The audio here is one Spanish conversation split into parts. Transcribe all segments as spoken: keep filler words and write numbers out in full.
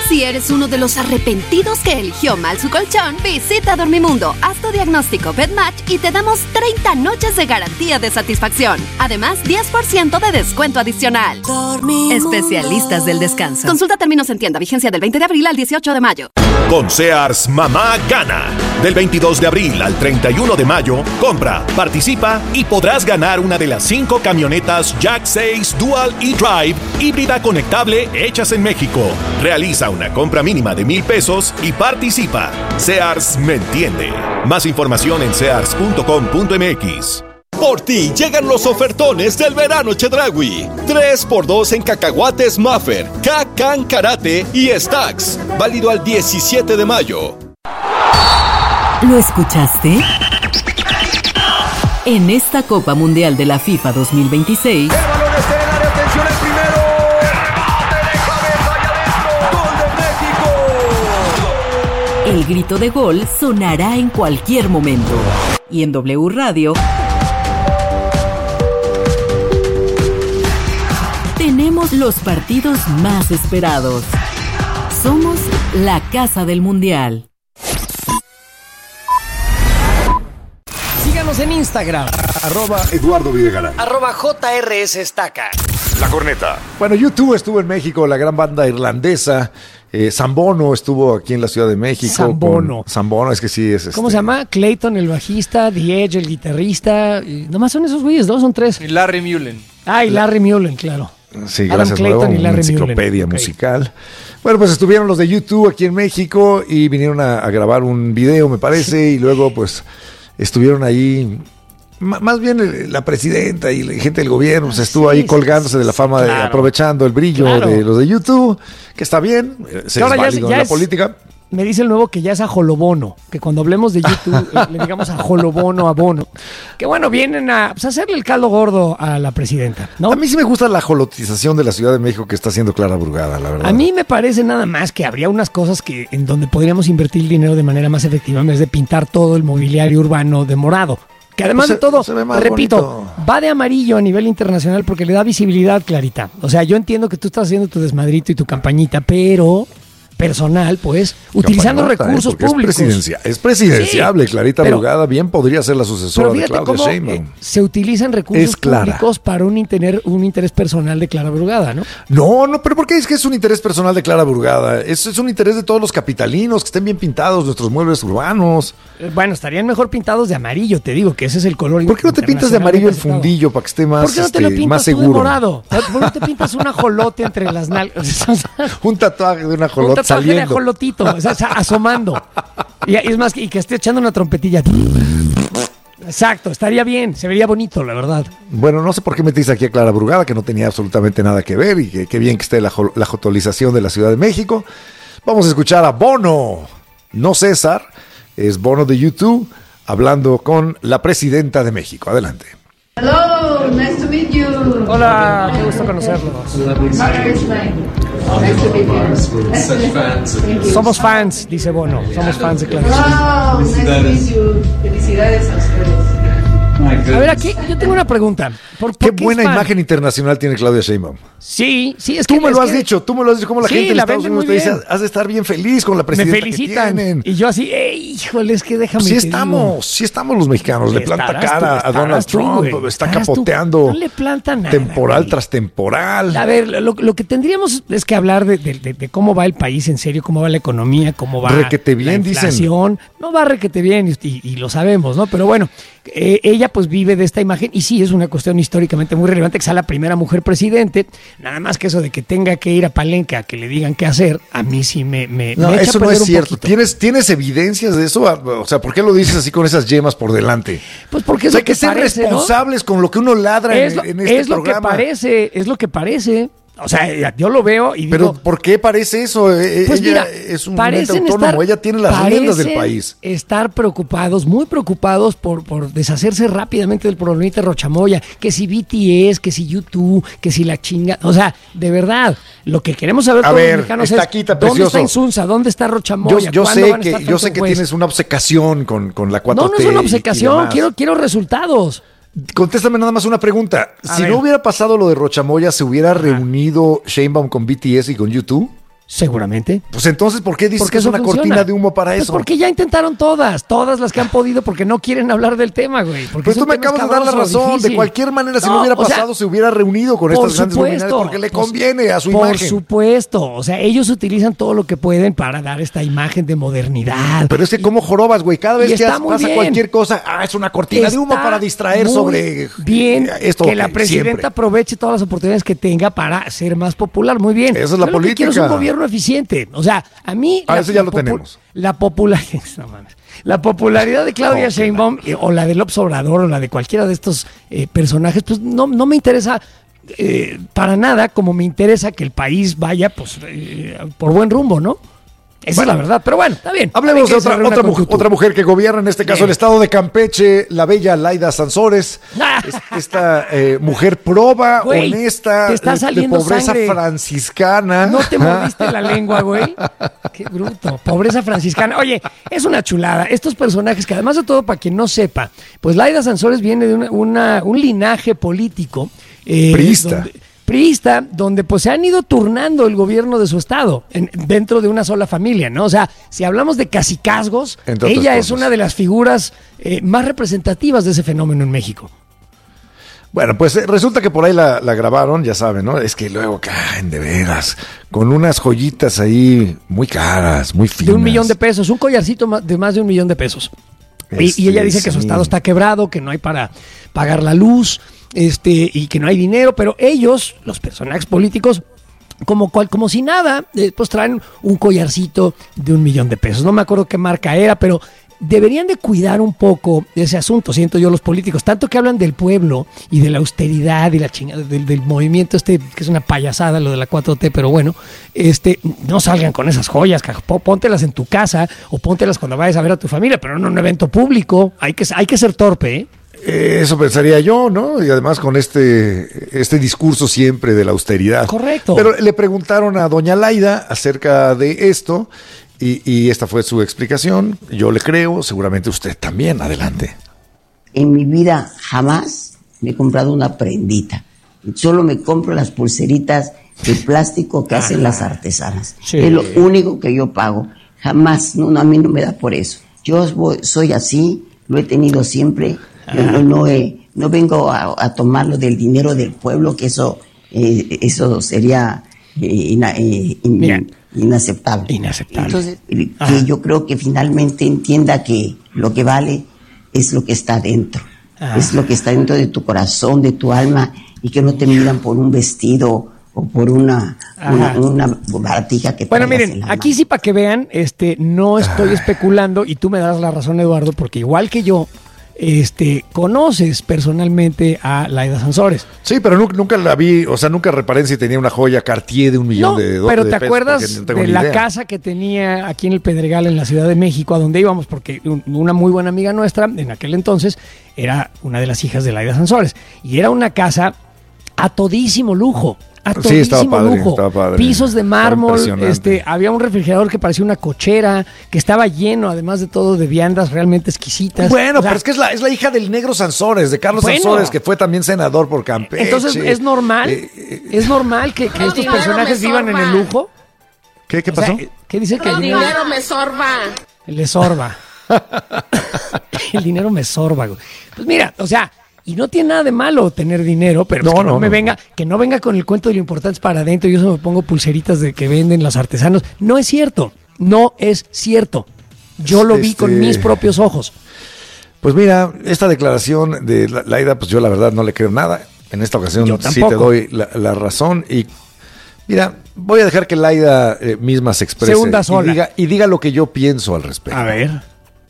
Si eres uno de los arrepentidos que eligió mal su colchón, visita Dormimundo, haz tu diagnóstico BedMatch y te damos treinta noches de garantía de satisfacción. Además, diez por ciento de descuento adicional. Dormimundo. Especialistas del descanso. Consulta términos en tienda. Vigencia del veinte de abril al dieciocho de mayo. Con Sears, mamá gana. Del veintidós de abril al treinta y uno de mayo, compra, participa y podrás ganar una de las cinco camionetas Jack seis Dual e-Drive híbrida conectable hechas en México. Realiza una compra mínima de mil pesos y participa. Sears me entiende. Más información en sears punto com punto m x. Por ti llegan los ofertones del verano Chedraui. tres por dos en cacahuates Maffer, K-Can Karate y Stacks. Válido al diecisiete de mayo. ¿Lo escuchaste? En esta Copa Mundial de la FIFA dos mil veintiséis... El balón está en el área, atención al primero. ¡Rebote de cabeza y adentro! ¡Gol de México! El grito de gol sonará en cualquier momento. Y en W Radio... tenemos los partidos más esperados. Somos la Casa del Mundial. Síganos en Instagram. Arroba Eduardo Videgaray. Arroba J R S Estaca. La Corneta. Bueno, U dos estuvo en México, la gran banda irlandesa. Eh, Zambono estuvo aquí en la Ciudad de México. Zambono. Zambono, es que sí es. ¿Cómo este... se llama? Clayton, el bajista, The Edge, el guitarrista. Y nomás son esos güeyes, ¿no? Son tres. Y Larry Mullen. Ah, y Larry Mullen, claro. Sí, Adam gracias, Clayton nuevo, y Larry una enciclopedia Mullen. musical. Okay. Bueno, pues estuvieron los de U dos aquí en México y vinieron a, a grabar un video, me parece, y luego pues estuvieron ahí, m- más bien la presidenta y la gente del gobierno pues, estuvo sí, ahí colgándose sí, de la fama, claro. de, aprovechando el brillo claro. de los de U dos, que está bien, se es válido en la es... política. Me dice el nuevo que ya es ajolobono, que cuando hablemos de YouTube le digamos ajolobono a Bono. Que bueno, vienen a pues, hacerle el caldo gordo a la presidenta, ¿no? A mí sí me gusta la ajolotización de la Ciudad de México que está haciendo Clara Brugada, la verdad. A mí me parece nada más que habría unas cosas que en donde podríamos invertir el dinero de manera más efectiva en vez de pintar todo el mobiliario urbano de morado. Que además pues de todo, se, se repito, bonito. Va de amarillo a nivel internacional porque le da visibilidad, Clarita. O sea, yo entiendo que tú estás haciendo tu desmadrito y tu campañita, pero... personal, pues, utilizando recursos eh, públicos. Es, presidencia, es presidenciable, sí, Clarita pero, Brugada bien podría ser la sucesora de Claudia Sheinbaum. Eh, se utilizan recursos públicos para un, interés, un interés personal de Clara Brugada, ¿no? No, no, pero ¿por qué es que es un interés personal de Clara Brugada? Es, es un interés de todos los capitalinos, que estén bien pintados nuestros muebles urbanos. Eh, bueno, estarían mejor pintados de amarillo, te digo, que ese es el color. ¿Por qué no te pintas de amarillo el fundillo para que esté más, ¿por qué no te lo pintas más seguro? Tú de morado? ¿Por qué no te pintas un ajolote entre las nalgas? Un tatuaje de un ajolote. De ajolotito, o sea, asomando. Y es más, y que esté echando una trompetilla. Exacto, estaría bien, se vería bonito, la verdad. Bueno, no sé por qué metiste aquí a Clara Brugada, que no tenía absolutamente nada que ver, y que, que bien que esté la, la jotolización de la Ciudad de México. Vamos a escuchar a Bono, no César, es Bono de U dos, hablando con la presidenta de México. Adelante. Hello, nice to meet you. Hola, qué gusto conocerlos. Somos fans, dice Bono. Somos fans de Clara. Wow, nice to meet you. Felicidades a ustedes. A ver, aquí yo tengo una pregunta. ¿Por, por qué, qué buena imagen internacional tiene Claudia Sheinbaum? Sí, sí, es tú que... Tú me es lo has que... dicho, tú me lo has dicho, como la sí, gente en la Estados Unidos te dice, has de estar bien feliz con la presidenta. Me felicitan. Que tienen. Y yo así, eh, híjole, es que déjame. Sí estamos, digo. sí estamos los mexicanos. Le planta cara tú, a Donald tú, Trump, güey, está capoteando. No le planta nada. Temporal güey. tras temporal. A ver, lo, lo que tendríamos es que hablar de, de, de, de cómo va el país en serio, cómo va la economía, cómo va requete bien, la inflación. Dicen. No va requete bien y, y, y lo sabemos, ¿no? Pero bueno, eh, ella pues vive de esta imagen y sí, es una cuestión históricamente muy relevante que sea la primera mujer presidente. Nada más que eso de que tenga que ir a Palenque a que le digan qué hacer, a mí sí me, me, no, me echa eso a perder no es cierto. Poquito. ¿Tienes, ¿Tienes evidencias de eso? O sea, ¿por qué lo dices así con esas yemas por delante? Pues porque es o sea, lo que, que ser parece, responsables, ¿no? Con lo que uno ladra es en, lo, en este es lo programa. que parece, es lo que parece. O sea, yo lo veo y digo... Pero ¿por qué parece eso? Pues ella mira, es un ente autónomo, estar, ella tiene las riendas del país. Estar preocupados, muy preocupados por, por deshacerse rápidamente del problemita Rochamoya, que si B T S, que si U dos, que si la chinga... O sea, de verdad, lo que queremos saber a todos ver, los mexicanos está es aquí, está ¿dónde precioso. está Insunza? ¿Dónde está Rochamoya? Yo, yo sé que, yo sé que pues? tienes una obsecación con, con la cuatro T. No, no es una obsecación, quiero, quiero resultados. Contéstame nada más una pregunta. A si ver. no hubiera pasado lo de Rochamoya, ¿se hubiera Ajá. reunido Sheinbaum con B T S y con U dos? Seguramente. Pues entonces, ¿por qué dices Porque que es una funciona. cortina de humo para pues eso? Porque ya intentaron todas, todas las que han podido, porque no quieren hablar del tema, güey. Pues tú me acabas de dar la razón. Difícil. De cualquier manera, si no, no hubiera pasado, o sea, se hubiera reunido con estas grandes luminarias porque le conviene pues, a su por imagen. Por supuesto. O sea, ellos utilizan todo lo que pueden para dar esta imagen de modernidad. Pero es que como jorobas, güey. Cada vez que pasa bien. cualquier cosa, ah, es una cortina está de humo para distraer sobre bien esto. Que la presidenta siempre. aproveche todas las oportunidades que tenga para ser más popular. Muy bien. Esa es la Yo política. Lo que quiero es un gobierno eficiente. O sea, a mí... A la, eso ya lo popu- tenemos. La popularidad... No, mames. La popularidad de Claudia oh, Sheinbaum eh, o la de López Obrador o la de cualquiera de estos eh, personajes, pues no, no me interesa eh, para nada como me interesa que el país vaya pues eh, por buen rumbo, ¿no? Esa bueno, es la verdad, pero bueno, está bien. Hablemos de otra, otra, mujer, otra mujer que gobierna, en este caso bien. El estado de Campeche, la bella Laida Sansores. Es, esta eh, mujer proba, güey, honesta, te está saliendo de pobreza sangre. franciscana. No te mordiste la lengua, güey. Qué bruto. Pobreza franciscana. Oye, es una chulada. Estos personajes que además de todo, para quien no sepa, pues Laida Sansores viene de una, una, un linaje político. Eh, priista. Donde, priista, donde pues se han ido turnando el gobierno de su estado en, dentro de una sola familia, ¿no? O sea, si hablamos de cacicazgos, ella es una de las figuras eh, más representativas de ese fenómeno en México. Bueno, pues eh, resulta que por ahí la, la grabaron, ya saben, ¿no? Es que luego caen de veras, con unas joyitas ahí muy caras, muy finas. De un millón de pesos, un collarcito de más de un millón de pesos. Este, y, y ella dice que sí. Su estado está quebrado, que no hay para pagar la luz, este, y que no hay dinero, pero ellos, los personajes políticos, como cual, como si nada, eh, pues traen un collarcito de un millón de pesos. No me acuerdo qué marca era, pero deberían de cuidar un poco ese asunto, siento yo, los políticos, tanto que hablan del pueblo y de la austeridad y la chingada del, del movimiento este, que es una payasada lo de la cuatro T, pero bueno, este, no salgan con esas joyas, póntelas en tu casa o póntelas cuando vayas a ver a tu familia, pero no en un evento público. Hay que, hay que ser torpe, ¿eh? Eso pensaría yo, ¿no? Y además con este, este discurso siempre de la austeridad. Correcto. Pero le preguntaron a doña Laida acerca de esto y, y esta fue su explicación. Yo le creo, seguramente usted también. Adelante. En mi vida jamás me he comprado una prendita. Solo me compro las pulseritas de plástico que hacen las artesanas. Sí. Es lo único que yo pago. Jamás, no, no, a mí no me da por eso. Yo soy así, lo he tenido siempre. Yo no, no, eh, no vengo a, a tomarlo del dinero del pueblo, que eso eh, eso sería eh, ina, eh, in, inaceptable. Inaceptable. Entonces, Ajá. que yo creo que finalmente entienda que lo que vale es lo que está dentro. Ajá. Es lo que está dentro de tu corazón, de tu alma, y que no te miran por un vestido o por una, una, una baratija que bueno, miren, aquí sí para que vean, este, no estoy especulando, y tú me das la razón, Eduardo, porque igual que yo, Este, conoces personalmente a Laida Sansores. Sí, pero nunca, nunca la vi, o sea, nunca reparé si tenía una joya Cartier de un millón no, de dólares. Pero de ¿te pesos, acuerdas no de la idea. casa que tenía aquí en el Pedregal, en la Ciudad de México, a donde íbamos? Porque una muy buena amiga nuestra, en aquel entonces, era una de las hijas de Laida Sansores. Y era una casa a todísimo lujo. A sí, estaba padre, lujo. estaba padre. Pisos de mármol, este, había un refrigerador que parecía una cochera, que estaba lleno, además de todo, de viandas realmente exquisitas. Bueno, o sea, pero es que es la, es la hija del negro Sansores, de Carlos bueno, Sansores, que fue también senador por Campeche. Entonces, ¿es normal? Eh, eh, ¿Es normal que, que estos personajes vivan en el lujo? ¿Qué, qué pasó? O sea, ¿qué dice que el dinero, dinero me sorba? Le sorba. El dinero me sorba, güey. Pues mira, o sea, y no tiene nada de malo tener dinero, pero no, pues que no, no me no, venga, no. que no venga con el cuento de lo importante es para adentro. Yo solo me pongo pulseritas de que venden los artesanos. No es cierto, no es cierto. Yo lo este... vi con mis propios ojos. Pues mira, esta declaración de Laida, pues yo la verdad no le creo nada. En esta ocasión sí te doy la, la razón y mira, voy a dejar que Laida eh, misma se exprese y diga, y diga lo que yo pienso al respecto. A ver.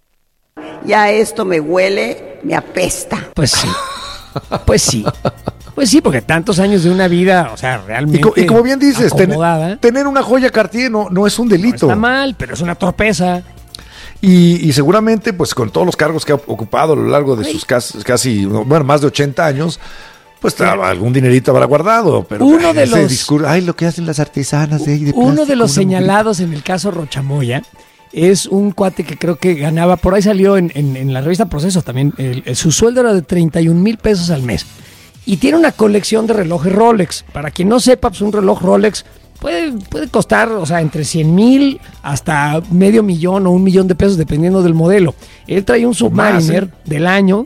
Ya esto me huele, me apesta. Pues sí, pues sí, pues sí, porque tantos años de una vida, o sea, realmente Y, co- y como bien dices, ten- tener una joya Cartier no, no es un delito. No está mal, pero es una torpeza. Y, y seguramente, pues con todos los cargos que ha ocupado a lo largo de Ay. sus casi, casi, bueno, más de ochenta años, pues sí. algún dinerito habrá guardado. Pero uno de ese los, discurso, ay, lo que hacen las artesanas de, de Uno plástico, de los señalados en el caso Rochamoya es un cuate que creo que ganaba, por ahí salió en, en, en la revista Proceso también, el, el, su sueldo era de treinta y un mil pesos al mes. Y tiene una colección de relojes Rolex. Para quien no sepa, pues un reloj Rolex puede, puede costar, o sea, entre cien mil hasta medio millón o un millón de pesos, dependiendo del modelo. Él trae un Submariner más, ¿eh? del año,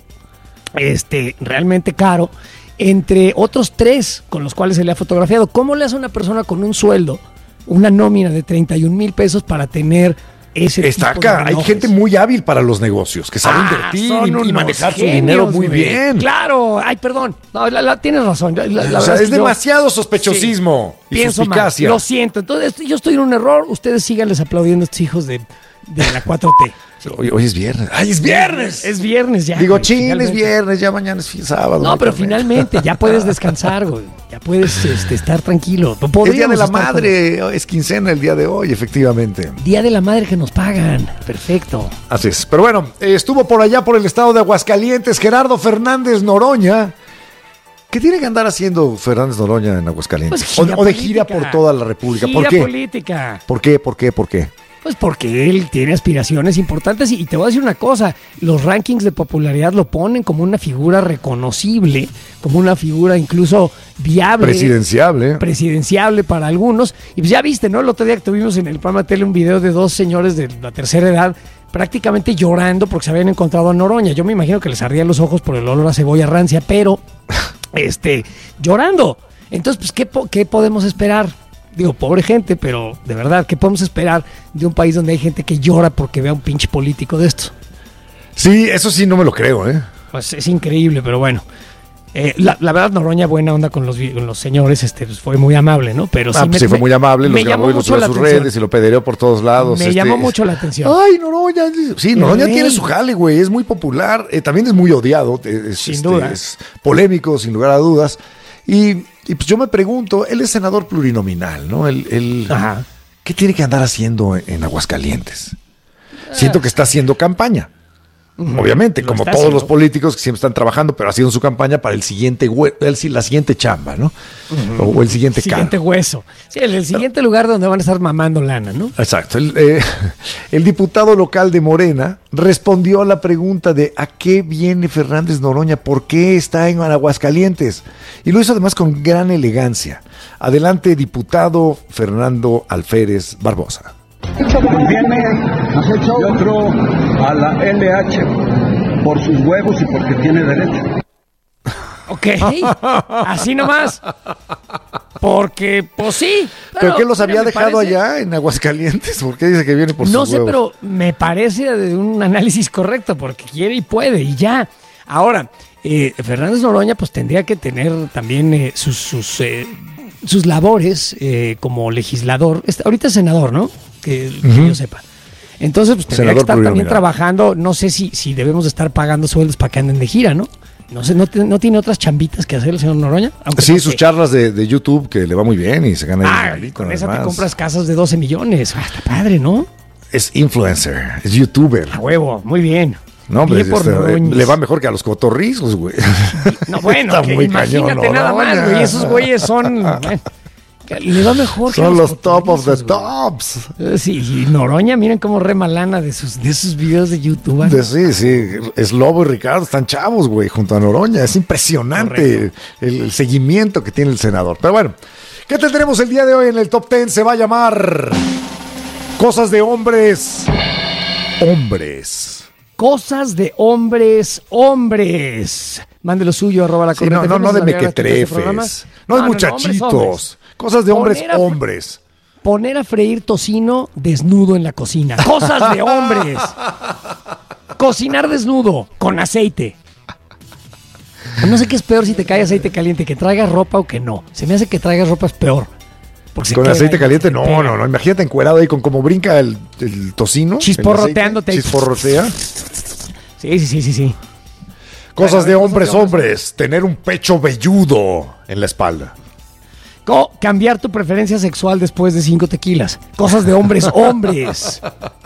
este, realmente caro, entre otros tres con los cuales se le ha fotografiado. ¿Cómo le hace una persona con un sueldo, una nómina de treinta y un mil pesos para tener ese Está tipo acá, de hay gente muy hábil para los negocios, que sabe ah, invertir y, y manejar genios, su dinero muy güey. bien. Claro, ay, perdón, no, la, la, tienes razón. La, la o sea, es, es demasiado yo, sospechosismo sí, y pienso suspicacia. Mal, lo siento, entonces yo estoy en un error, ustedes síganles aplaudiendo a estos hijos de, de la cuatro T. Hoy, hoy es viernes. ¡Ay, es viernes! Es viernes ya. Digo, chin, es viernes, ya mañana es sábado. No, pero finalmente ya puedes descansar, güey. Ya puedes este, estar tranquilo. Es Día de la Madre, con... es quincena el día de hoy, efectivamente. Día de la Madre que nos pagan. Perfecto. Así es. Pero bueno, estuvo por allá por el estado de Aguascalientes Gerardo Fernández Noroña. ¿Qué tiene que andar haciendo Fernández Noroña en Aguascalientes? Pues o, o de política. gira por toda la República. Gira ¿Por qué? política. ¿Por qué? ¿Por qué? ¿Por qué? Pues porque él tiene aspiraciones importantes y te voy a decir una cosa, los rankings de popularidad lo ponen como una figura reconocible, como una figura incluso viable. Presidenciable. Presidenciable para algunos. Y pues ya viste, ¿no? El otro día que tuvimos en el programa de tele un video de dos señores de la tercera edad prácticamente llorando porque se habían encontrado a Noroña. Yo me imagino que les ardían los ojos por el olor a cebolla rancia, pero este, llorando. Entonces, pues, ¿qué, po- qué podemos esperar? Digo, pobre gente, pero de verdad, ¿qué podemos esperar de un país donde hay gente que llora porque vea un pinche político de esto? Sí, eso sí no me lo creo, ¿eh? Pues es increíble, pero bueno. Eh, la, la verdad, Noroña, buena onda con los, con los señores, este, pues fue muy amable, ¿no? Pero ah, sí, pues me, sí fue muy amable, me los grabó y los subió a sus atención. redes y lo pedereó por todos lados. Me este... llamó mucho la atención. Ay, Noroña. Sí, Noroña tiene su jale, güey. Es muy popular. Eh, también es muy odiado. Es, sin este, duda. Es polémico, sin lugar a dudas. Y, y pues yo me pregunto, él es senador plurinominal, ¿no? Él, él, Ajá. ¿Qué tiene que andar haciendo en, en Aguascalientes? Siento que está haciendo campaña. Uh-huh. Obviamente, Lo como está todos haciendo. los políticos que siempre están trabajando, pero haciendo su campaña para el siguiente, hue- el, la siguiente chamba, ¿no? Uh-huh. O, o el siguiente cargo. Siguiente hueso. Sí, el, el siguiente lugar donde van a estar mamando lana, ¿no? Exacto. El, eh, el diputado local de Morena respondió a la pregunta de ¿a qué viene Fernández Noroña? ¿Por qué está en Aguascalientes? Y lo hizo además con gran elegancia. Adelante, diputado Fernando Alférez Barbosa. Viene, yo creo, a la L H por sus huevos y porque tiene derecho. Ok, así nomás. Porque, pues sí. ¿Pero qué los había mira, me dejado parece... allá en Aguascalientes? ¿Por qué dice que viene por sus No huevos? sé, pero me parece de un análisis correcto, porque quiere y puede, y ya. Ahora, eh, Fernández Noroña, pues tendría que tener también eh, sus, sus, eh, sus labores eh, como legislador. Este, ahorita es senador, ¿no? Que, que uh-huh. yo sepa. Entonces, pues tendría senador que estar también trabajando. No sé si, si debemos de estar pagando sueldos para que anden de gira, ¿no? No sé, ¿no, no tiene otras chambitas que hacer el señor Noroña? Aunque sí, no sus sé. charlas de, de YouTube que le va muy bien y se gana ah, el con esa te compras casas de doce millones. Ah, está padre, ¿no? Es influencer, es youtuber. A huevo, muy bien. No, hombre, este, le va mejor que a los cotorrizos, güey. No, bueno, que imagínate cañón, nada no, más, güey. Esos güeyes son... Bueno, le va mejor que son los, los top of the tops. Sí, y Noroña, miren cómo rema lana de sus, de sus videos de YouTube. De, sí, sí. Es Lobo y Ricardo están chavos, güey, junto a Noroña. Es impresionante el, el seguimiento que tiene el senador. Pero bueno, ¿qué tendremos el día de hoy en el Top Ten? Se va a llamar Cosas de Hombres. Hombres. Cosas de hombres, hombres. Mande lo suyo, arroba la sí, no, no, no de mequetrefes. No de ah, muchachitos. No, hombres, hombres. Cosas de hombres, poner a, hombres. Poner a freír tocino desnudo en la cocina. Cosas de hombres. Cocinar desnudo, con aceite. No sé qué es peor si te cae aceite caliente, que traigas ropa o que no. Se me hace que traigas ropa es peor. Con aceite caliente, no, no, no, no. Imagínate encuerado ahí con como brinca el, el tocino. Chisporroteándote. Chisporrotea. Sí, sí, sí, sí, sí. Cosas bueno, de hombres, de hombres, hombres. Tener un pecho velludo en la espalda. O cambiar tu preferencia sexual después de cinco tequilas. Cosas de hombres, hombres.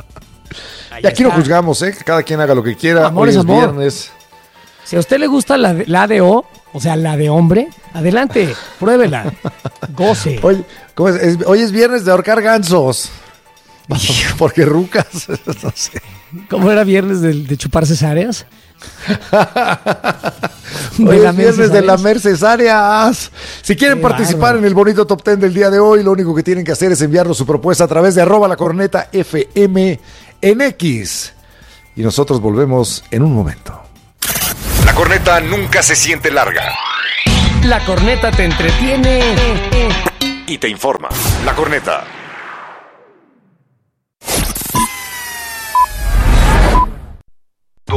Y aquí está. No juzgamos, ¿eh? Cada quien haga lo que quiera. Amor Hoy es es amor. Viernes. Si a usted le gusta la, la de O, o sea, la de hombre, adelante, pruébela, goce. Hoy, ¿cómo es? Es, hoy es viernes de ahorcar gansos. Porque rucas, no sé. ¿Cómo era viernes de, de chupar cesáreas? Hoy es viernes de lamer cesáreas. Si quieren Qué participar bárbaro. en el bonito top ten del día de hoy, lo único que tienen que hacer es enviarnos su propuesta a través de arroba la corneta F M en X. Y nosotros volvemos en un momento. La corneta nunca se siente larga. La corneta te entretiene y te informa. La corneta.